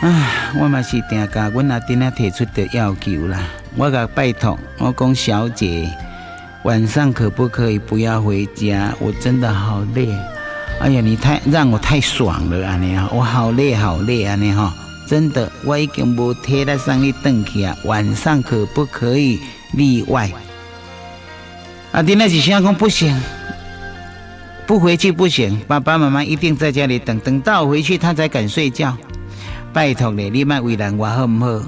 我嘛是定甲阮阿弟提出的要求啦。我甲拜托，我讲小姐，晚上可不可以不要回家？我真的好累。哎呀，你让我太爽了安尼啊！我好累安尼哈，真的，我已经无体力上去转去啊。晚上可不可以例外？阿弟那是想讲不行，不回去不行，爸爸妈妈一定在家里等，等到我回去他才敢睡觉。拜托咧，你莫为难我好唔好？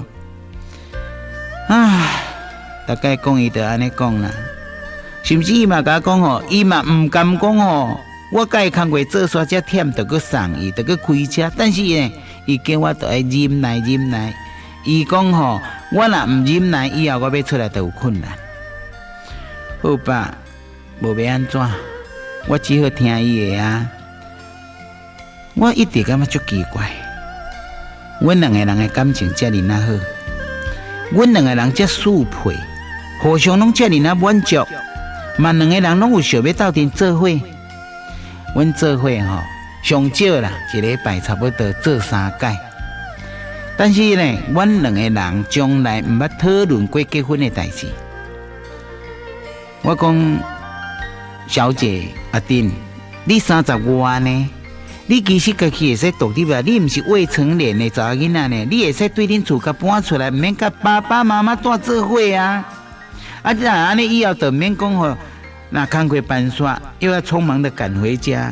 大概讲伊就安尼讲啦，甚至伊嘛甲我讲吼，伊嘛唔敢讲吼，我甲伊工过做煞遮忝，就去送伊，就去开车。但是呢，伊叫我都爱忍耐。伊讲吼，我若唔忍耐，以后我要出来就有困难。好吧，无要安怎，我只好听伊的啊。我一直感觉足奇怪。阮两个人的感情遮尔那好，阮两个人遮速配，互相拢遮尔那满足，嘛两个人拢有想要斗阵做伙。阮做伙吼，上少啦，一礼拜差不多做3届。但是呢，阮两个人从来毋捌讨论过结婚的代志。我讲，小姐阿丁，你30外呢？你其实家己会使独立啊！你毋是未成年的查囡仔呢，你会使对恁厝甲搬出来，毋免甲爸爸妈妈带做伙啊！这样安尼以后就毋免讲吼，那工课办煞，又要匆忙的赶回家。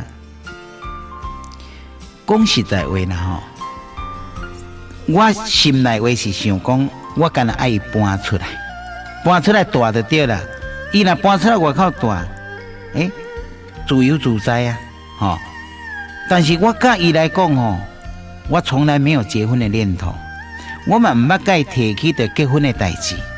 讲实在话啦吼，我心内话是想讲，我干那爱伊搬出来大就对啦。伊若搬出来外口大，自由自在啊，吼。但是我甲伊来讲吼，我从来没有结婚的念头，我嘛毋捌甲伊提起着结婚的代志。